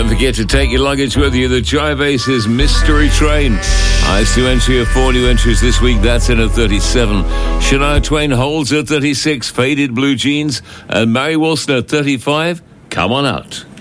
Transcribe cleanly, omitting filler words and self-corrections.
Don't forget to take your luggage with you. The Jive Aces Mystery Train. Eyes to entry of 4 new entries this week. That's in at 37. Shania Twain holds at 36. Faded Blue Jeans. And Mary Wilson at 35. Come on out.